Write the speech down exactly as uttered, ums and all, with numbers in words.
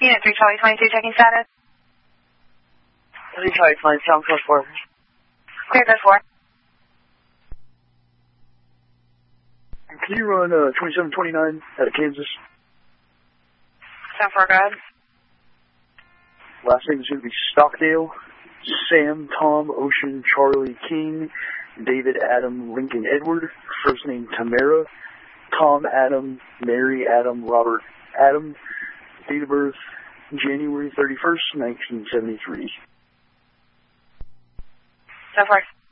Unit three Charlie twenty-two, checking status. three Charlie twenty-two, I'm close four. Clear code four. Can you run uh, twenty-seven twenty-nine out of Kansas? seven four, go ahead. Last name is going to be Stockdale. Sam, Tom, Ocean, Charlie, King, David, Adam, Lincoln, Edward. First name Tamara. Tom, Adam, Mary, Adam, Robert, Adam. Date of birth, January thirty-first, nineteen seventy-three. seven four.